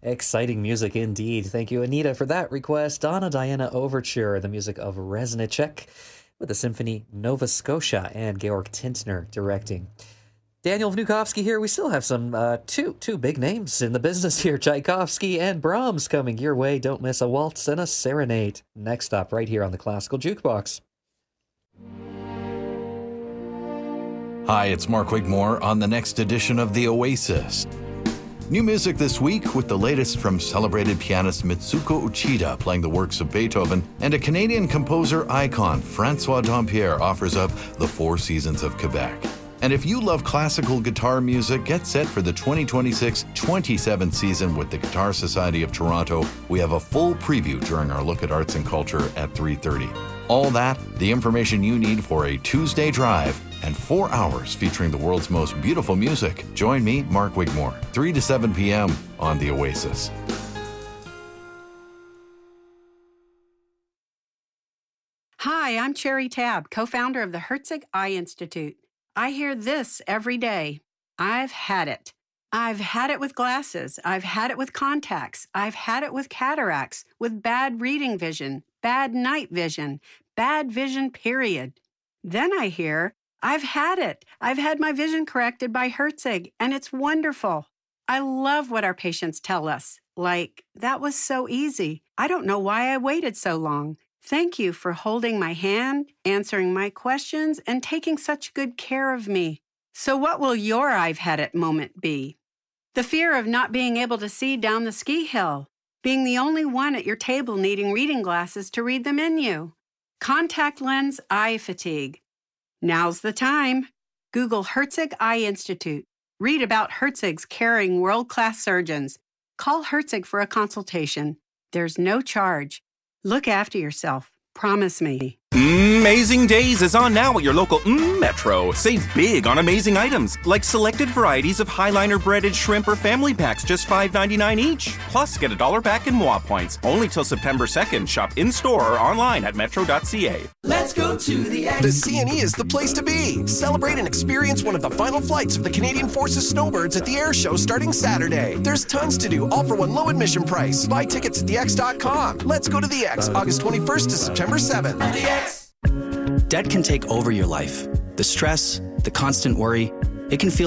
Exciting music indeed. Thank you, Anita, for that request. Donna Diana Overture, the music of Reznicek with the Symphony Nova Scotia and Georg Tintner directing. Daniel Vnukovsky here. We still have some two big names in the business here. Tchaikovsky and Brahms coming your way. Don't miss a waltz and a serenade. Next up, right here on the Classical Jukebox. Hi, it's Mark Wigmore on the next edition of The Oasis. New music this week with the latest from celebrated pianist Mitsuko Uchida playing the works of Beethoven, and a Canadian composer icon, Francois Dompierre, offers up The Four Seasons of Quebec. And if you love classical guitar music, get set for the 2026-27 season with the Guitar Society of Toronto. We have a full preview during our Look at Arts and Culture at 3:30. All that, the information you need for a Tuesday drive, and 4 hours featuring the world's most beautiful music. Join me, Mark Wigmore, 3 to 7 p.m. on The Oasis. Hi, I'm Cherry Tabb, co-founder of the Herzig Eye Institute. I hear this every day. I've had it. I've had it with glasses. I've had it with contacts. I've had it with cataracts, with bad reading vision, bad night vision, bad vision, period. Then I hear, I've had it. I've had my vision corrected by Herzig, and it's wonderful. I love what our patients tell us. Like, that was so easy. I don't know why I waited so long. Thank you for holding my hand, answering my questions, and taking such good care of me. So what will your I've had it moment be? The fear of not being able to see down the ski hill, being the only one at your table needing reading glasses to read the menu, contact lens eye fatigue. Now's the time. Google Herzig Eye Institute. Read about Herzig's caring world-class surgeons. Call Herzig for a consultation. There's no charge. Look after yourself. Promise me. Amazing Days is on now at your local Metro. Save big on amazing items, like selected varieties of Highliner breaded shrimp or family packs, just $5.99 each. Plus, get $1 back in MOA points. Only till September 2nd. Shop in-store or online at metro.ca. Let's go to the X. The CNE is the place to be. Celebrate and experience one of the final flights of the Canadian Forces Snowbirds at the air show starting Saturday. There's tons to do, all for one low admission price. Buy tickets at thex.com. Let's go to the X, August 21st to September 7th. The X. Debt can take over your life. The stress, the constant worry, it can feel